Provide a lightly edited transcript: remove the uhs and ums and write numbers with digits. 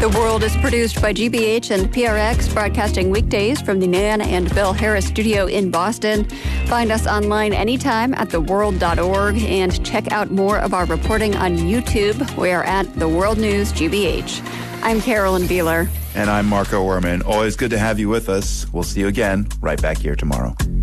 The World is produced by GBH and PRX, broadcasting weekdays from the Nan and Bill Harris studio in Boston. Find us online anytime at theworld.org and check out more of our reporting on YouTube. We are at The World News GBH. I'm Carolyn Beeler. And I'm Marco Orman. Always good to have you with us. We'll see you again right back here tomorrow.